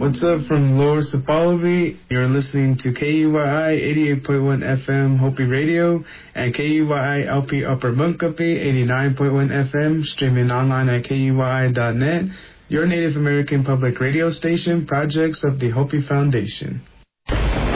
What's up from Lower Sapoloby? You're listening to KUYI 88.1 FM Hopi Radio and KUYI LP Upper Bunkapi 89.1 FM, streaming online at KUYI.net, your Native American public radio station, projects of the Hopi Foundation.